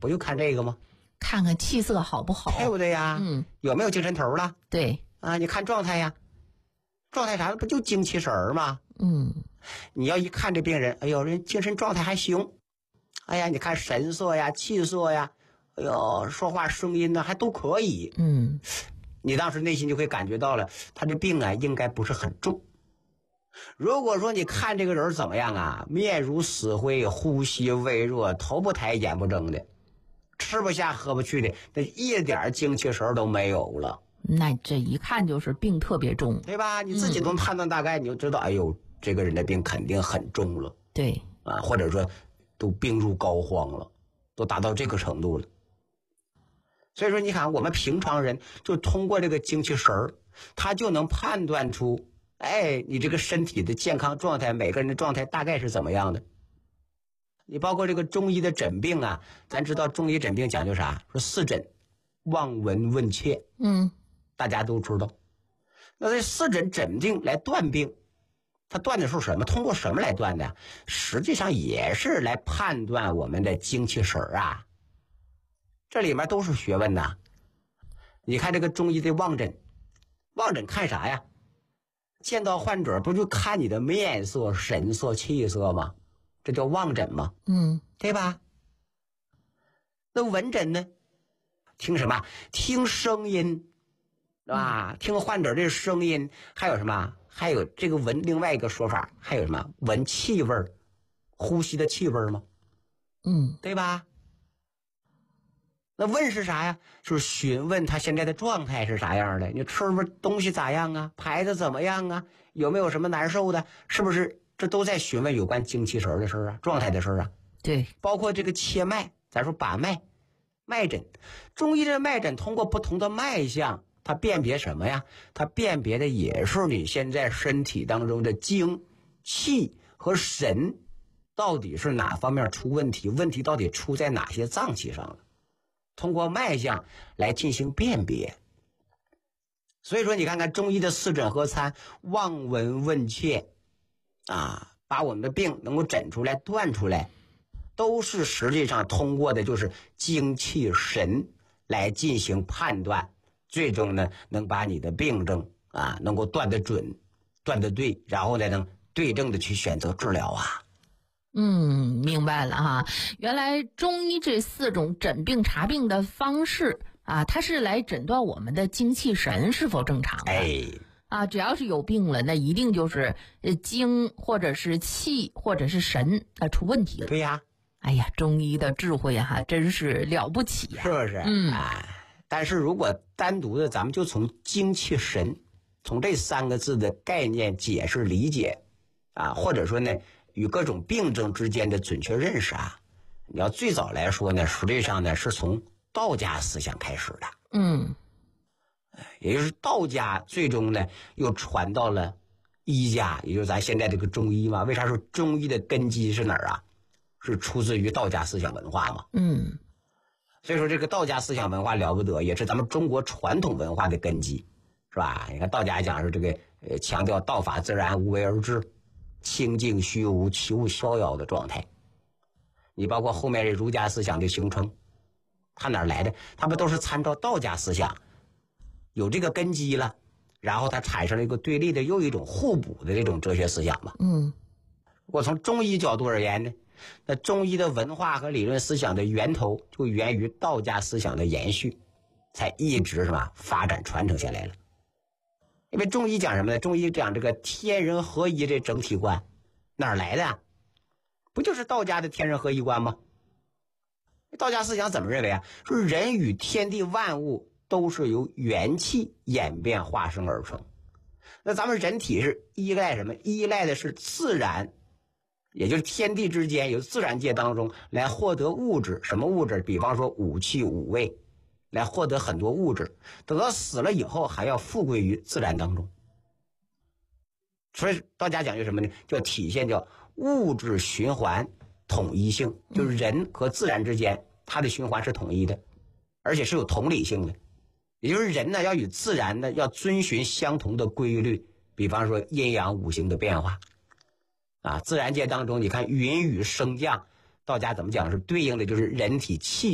不就看这个吗？ 看看气色好不好， 对不对呀？有没有精神头了？ 对啊，你看状态呀，状态啥不就精气神儿吗？你要一看这病人，哎呦，人精神状态还行，哎呀，你看神色呀、气色呀，哎呦，说话声音呢还都可以。你当时内心就会感觉到了，他这病啊应该不是很重。如果说你看这个人怎么样啊，面如死灰，呼吸微弱，头不抬眼不睁的，吃不下喝不去的，那一点精气神都没有了， 那这一看就是病特别重， 对吧？你自己能判断大概，你就知道，哎呦，这个人的病肯定很重了。 对啊，或者说都病入膏肓了，都达到这个程度了。所以说你看我们平常人就通过这个精气神儿，他就能判断出，哎，你这个身体的健康状态，每个人的状态大概是怎么样的。你包括这个中医的诊病啊，咱知道中医诊病讲究啥？说四诊：望、闻、问、切。大家都知道。那这四诊诊病来断病，他断的是什么？通过什么来断的？实际上也是来判断我们的精气神啊。这里面都是学问呐。你看这个中医的望诊，望诊看啥呀？见到患者不就看你的面色、神色、气色吗？这叫望诊吗？对吧？那闻诊呢？听什么？听声音，是吧？听患者这声音，还有什么？还有这个闻，另外一个说法还有什么？闻气味，呼吸的气味吗？对吧？那问是啥呀？就是询问他现在的状态是啥样的，你吃不东西咋样啊？排的怎么样啊？有没有什么难受的？是不是？这都在询问有关精气神的事啊，状态的事啊。 对， 包括这个切脉，咱说把脉，脉诊，中医的脉诊通过不同的脉象，它辨别什么呀？它辨别的也是你现在身体当中的精、气和神到底是哪方面出问题，问题到底出在哪些脏器上了，通过脉象来进行辨别。所以说你看看中医的四诊合参，望、闻、问、切啊，把我们的病能够诊出来、断出来，都是实际上通过的就是精气神来进行判断，最终呢能把你的病症啊能够断得准、断得对，然后呢能对症的去选择治疗啊。 明白了哈。原来中医这四种诊病查病的方式啊，它是来诊断我们的精气神是否正常的。只要是有病了，那一定就是精或者是气或者是神出问题了。 对呀。 哎呀，中医的智慧哈，真是了不起呀， 是不是？但是如果单独的，咱们就从精气神，从这三个字的概念解释理解啊，或者说呢，与各种病症之间的准确认识啊，你要最早来说呢，实际上呢是从道家思想开始的。也就是道家最终呢又传到了医家，也就是咱现在这个中医嘛。为啥说中医的根基是哪儿啊？是出自于道家思想文化嘛。所以说这个道家思想文化了不得，也是咱们中国传统文化的根基，是吧？你看道家讲是这个强调道法自然，无为而治，清净虚无，其物逍遥的状态。你包括后面这儒家思想的形成，它哪来的？它不都是参照道家思想，有这个根基了，然后它产生了一个对立的又一种互补的这种哲学思想嘛。我从中医角度而言呢，那中医的文化和理论思想的源头就源于道家思想的延续，才一直什么发展传承下来了。因为中医讲什么呢？中医讲这个天人合一这整体观，哪儿来的啊？不就是道家的天人合一观吗？道家思想怎么认为啊？说人与天地万物都是由元气演变化生而成。那咱们人体是依赖什么？依赖的是自然，也就是天地之间，由自然界当中来获得物质。什么物质？比方说五气五味，来获得很多物质。等到死了以后，还要复归于自然当中。所以道家讲究什么呢？叫体现叫物质循环统一性，就是人和自然之间它的循环是统一的，而且是有同理性的。也就是人呢要与自然呢要遵循相同的规律，比方说阴阳五行的变化啊。自然界当中你看云雨升降，道家怎么讲？是对应的就是人体气